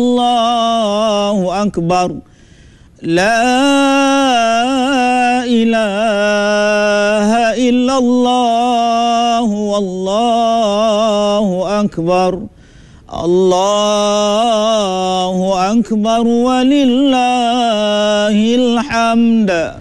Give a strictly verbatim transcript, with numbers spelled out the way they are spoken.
Allahu Akbar. La ilaha illallah wallahu akbar. Allahu akbar walillahil hamd.